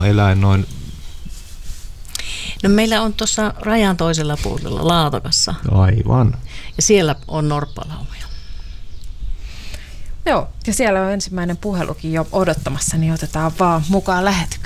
eläin noin? No meillä on tuossa rajan toisella puolella Laatokassa. Aivan. Ja siellä on norppalaumoja. Joo, ja siellä on ensimmäinen puhelukin jo odottamassa, niin otetaan vaan mukaan lähetykseen.